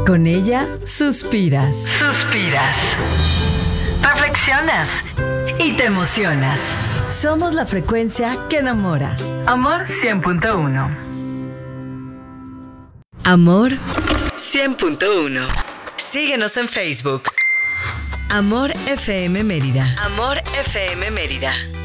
Con ella suspiras. Suspiras. Reflexionas. Y te emocionas. Somos la frecuencia que enamora. Amor 100.1. Amor 100.1. Síguenos en Facebook. Amor FM Mérida. Amor FM Mérida.